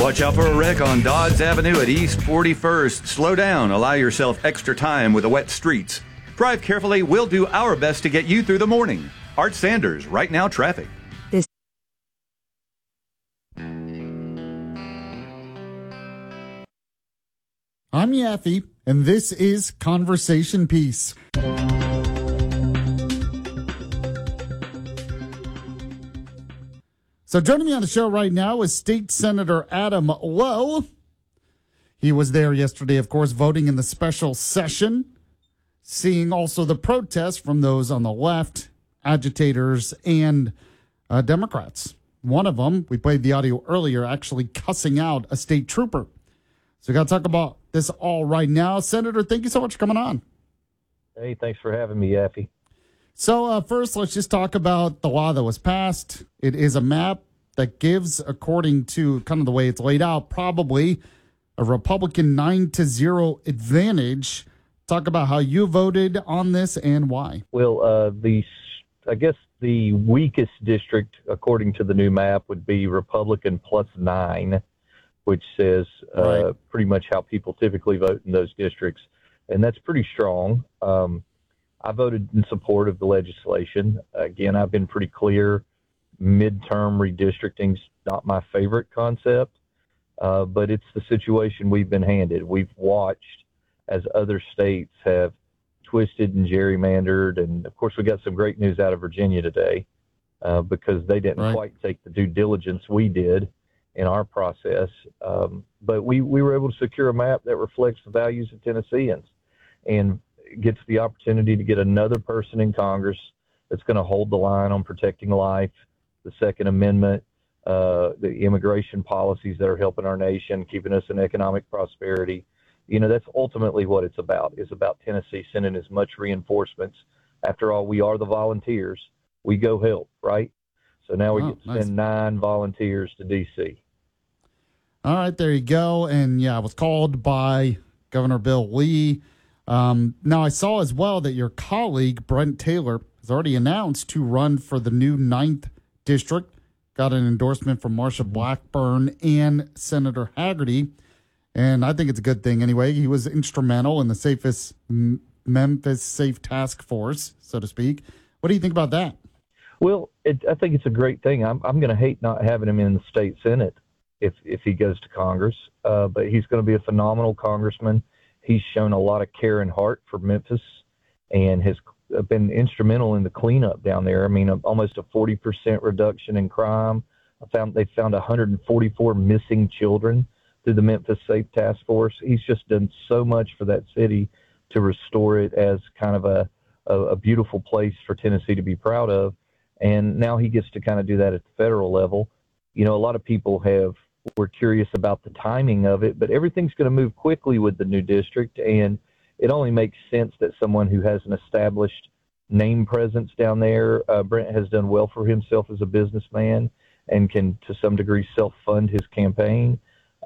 Watch out for a wreck on Dodds Avenue at East 41st. Slow down. Allow yourself extra time with the wet streets. Drive carefully. We'll do our best to get you through the morning. Art Sanders, Right Now Traffic. I'm Yaffe, and this is Conversation Piece. So joining me on the show right now is State Senator Adam Lowe. He was there yesterday, of course, voting in the special session, seeing also the protests from those on the left, agitators, and Democrats. One of them, we played the audio earlier, actually cussing out a state trooper. So we got to talk about this all right now. Senator, thank you so much for coming on. Hey, thanks for having me, Yaffe. So first, let's just talk about the law that was passed. It is a map that gives, according to kind of the way it's laid out, probably a Republican 9-0 advantage. Talk about how you voted on this and why. Well, I guess the weakest district, according to the new map, would be Republican +9, which says pretty much how people typically vote in those districts. And that's pretty strong. I voted in support of the legislation. Again, I've been pretty clear. Midterm redistricting's not my favorite concept, but it's the situation we've been handed. We've watched as other states have twisted and gerrymandered. And, of course, we got some great news out of Virginia today because they didn't quite take the due diligence we did in our process. But we were able to secure a map that reflects the values of Tennesseans and gets the opportunity to get another person in Congress that's going to hold the line on protecting life, the Second Amendment, the immigration policies that are helping our nation, keeping us in economic prosperity. You know, that's ultimately what it's about. It's about Tennessee sending as much reinforcements. After all, we are the volunteers. We go help, right? So now we get to send 9 volunteers to D.C. All right, there you go. And, yeah, I was called by Governor Bill Lee. Now, I saw as well that your colleague, Brent Taylor, has already announced to run for the new 9th District. Got an endorsement from Marsha Blackburn and Senator Hagerty. And I think it's a good thing anyway. He was instrumental in the Memphis Safe Task Force, so to speak. What do you think about that? Well, I think it's a great thing. I'm going to hate not having him in the state Senate if he goes to Congress. But he's going to be a phenomenal congressman. He's shown a lot of care and heart for Memphis and has been instrumental in the cleanup down there. I mean, almost a 40% reduction in crime. They found 144 missing children through the Memphis Safe Task Force. He's just done so much for that city to restore it as kind of a beautiful place for Tennessee to be proud of. And now he gets to kind of do that at the federal level. You know, a lot of people were curious about the timing of it, but everything's going to move quickly with the new district, and it only makes sense that someone who has an established name presence down there, Brent has done well for himself as a businessman and can, to some degree, self-fund his campaign.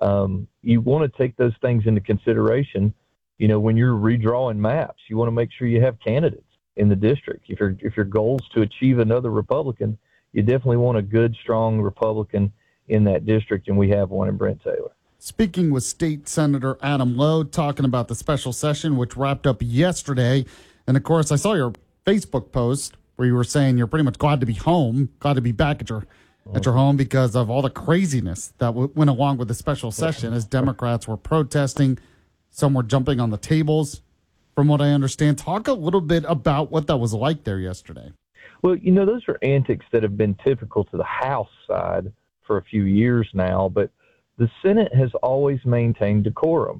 You want to take those things into consideration. You know, when you're redrawing maps, you want to make sure you have candidates in the district. If your goal is to achieve another Republican, you definitely want a good, strong Republican in that district, and we have one in Brent Taylor. Speaking with State Senator Adam Lowe, talking about the special session, which wrapped up yesterday. And, of course, I saw your Facebook post where you were saying you're pretty much glad to be home, glad to be back at your home because of all the craziness that went along with the special session as Democrats were protesting. Some were jumping on the tables, from what I understand. Talk a little bit about what that was like there yesterday. Well, you know, those are antics that have been typical to the House side for a few years now, but the Senate has always maintained decorum.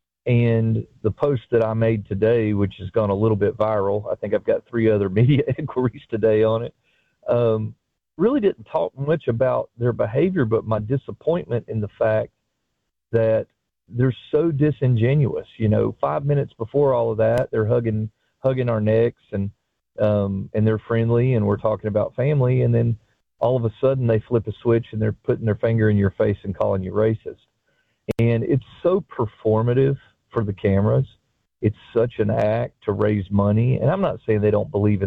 And the post that I made today, which has gone a little bit viral, I think I've got 3 other media inquiries today on it, really didn't talk much about their behavior, but my disappointment in the fact that they're so disingenuous. You know, 5 minutes before all of that, they're hugging our necks and they're friendly and we're talking about family. And then all of a sudden they flip a switch and they're putting their finger in your face and calling you racist. And it's so performative for the cameras. It's such an act to raise money. And I'm not saying they don't believe in